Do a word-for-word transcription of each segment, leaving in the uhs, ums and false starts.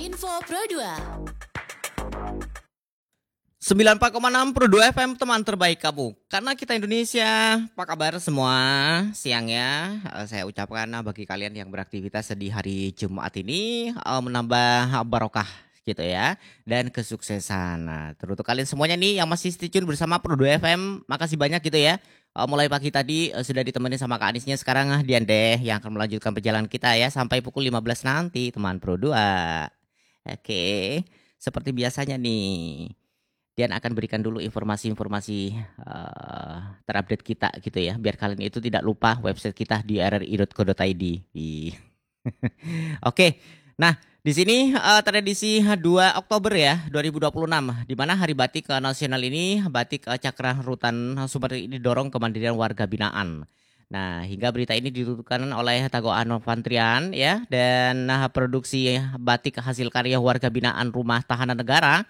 Info Pro dua. sembilan puluh empat koma enam Pro dua F M, teman terbaik kamu. Karena kita Indonesia, apa kabar semua? Siangnya saya ucapkan bagi kalian yang beraktivitas di hari Jumat ini menambah barokah gitu ya, dan kesuksesan. Nah, teruntuk kalian semuanya nih yang masih stay tune bersama Pro dua F M, makasih banyak gitu ya. Mulai pagi tadi sudah ditemani sama Kak Anisnya, sekarang Dian deh yang akan melanjutkan perjalanan kita ya sampai pukul lima belas nanti, teman Pro dua. Oke, seperti biasanya nih, Dian akan berikan dulu informasi-informasi uh, terupdate kita gitu ya, biar kalian itu tidak lupa website kita di r r i dot co dot i d. Oke, nah di sini uh, tradisi dua Oktober ya dua ribu dua puluh enam, di mana Hari Batik Nasional ini, Batik Cakra Rutan Sumatera ini didorong kemandirian warga binaan. Nah, hingga berita ini dituturkan oleh Tagoan Novantrian ya, dan nah, produksi batik hasil karya warga binaan Rumah Tahanan Negara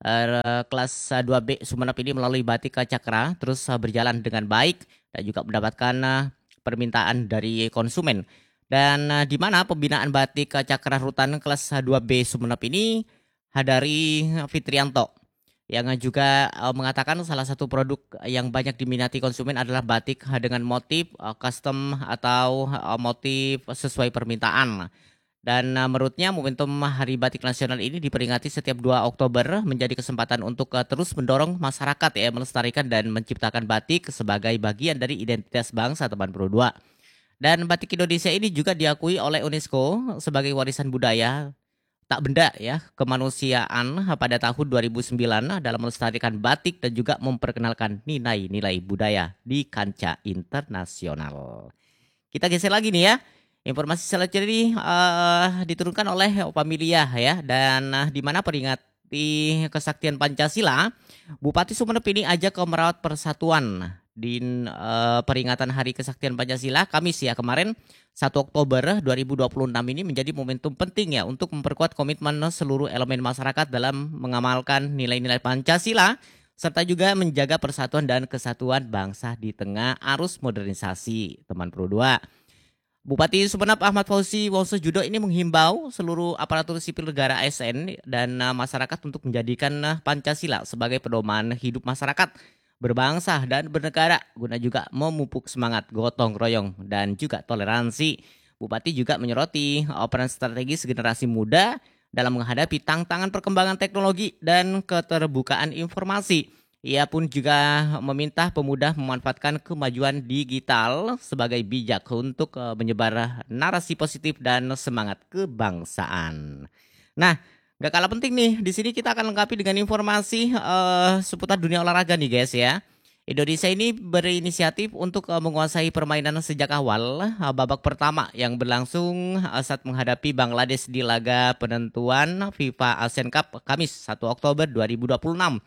Uh, kelas dua B Sumeneb ini melalui Batik Cakra terus uh, berjalan dengan baik dan juga mendapatkan uh, permintaan dari konsumen. Dan uh, di mana pembinaan Batik Cakra Rutan kelas dua B Sumeneb ini Hadari Fitrianto yang juga uh, mengatakan salah satu produk yang banyak diminati konsumen adalah batik dengan motif uh, custom atau uh, motif sesuai permintaan. Dan uh, menurutnya momentum Hari Batik Nasional ini diperingati setiap dua Oktober menjadi kesempatan untuk uh, terus mendorong masyarakat ya melestarikan dan menciptakan batik sebagai bagian dari identitas bangsa, teman Pro dua. Dan batik Indonesia ini juga diakui oleh UNESCO sebagai warisan budaya tak benda ya kemanusiaan pada tahun dua ribu sembilan dalam melestarikan batik dan juga memperkenalkan nilai-nilai budaya di kancah internasional. Kita geser lagi nih ya. Informasi selanjutnya ini uh, diturunkan oleh Opamilia ya, dan uh, di mana peringati kesaktian Pancasila, Bupati Sumeneb ini ajak ke merawat persatuan di uh, peringatan Hari Kesaktian Pancasila Kamis ya kemarin satu Oktober dua ribu dua puluh enam ini menjadi momentum penting ya untuk memperkuat komitmen seluruh elemen masyarakat dalam mengamalkan nilai-nilai Pancasila serta juga menjaga persatuan dan kesatuan bangsa di tengah arus modernisasi, teman Pro dua. Bupati Sumeneb Ahmad Fauzi Wosojudo ini menghimbau seluruh aparatur sipil negara A S N dan uh, masyarakat untuk menjadikan uh, Pancasila sebagai pedoman hidup masyarakat berbangsa dan bernegara guna juga memupuk semangat gotong royong dan juga toleransi. Bupati juga menyoroti uh, peran strategis generasi muda dalam menghadapi tantangan perkembangan teknologi dan keterbukaan informasi. Ia pun juga meminta pemuda memanfaatkan kemajuan digital sebagai bijak untuk menyebar narasi positif dan semangat kebangsaan. Nah, gak kalah penting nih, di sini kita akan lengkapi dengan informasi uh, seputar dunia olahraga nih guys ya. Indonesia ini berinisiatif untuk uh, menguasai permainan sejak awal uh, babak pertama yang berlangsung uh, saat menghadapi Bangladesh di laga penentuan FIFA Asian Cup Kamis satu Oktober dua ribu dua puluh enam.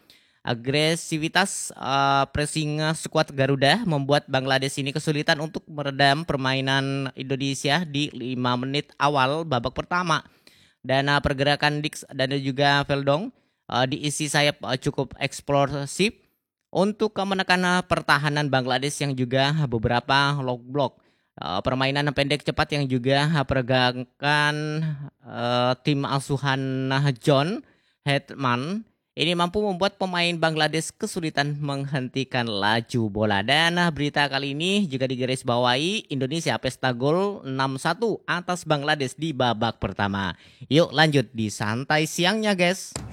Agresivitas uh, pressing skuad Garuda membuat Bangladesh ini kesulitan untuk meredam permainan Indonesia di lima menit awal babak pertama. Dan uh, pergerakan Dix dan juga Veldong uh, diisi sayap uh, cukup eksplosif untuk uh, menekan uh, pertahanan Bangladesh yang juga uh, beberapa low block. Uh, permainan pendek cepat yang juga uh, pergerakan uh, tim asuhan uh, John Hetman ini mampu membuat pemain Bangladesh kesulitan menghentikan laju bola. Dan berita kali ini juga digarisbawahi Indonesia pesta gol enam satu atas Bangladesh di babak pertama. Yuk lanjut di santai siangnya guys.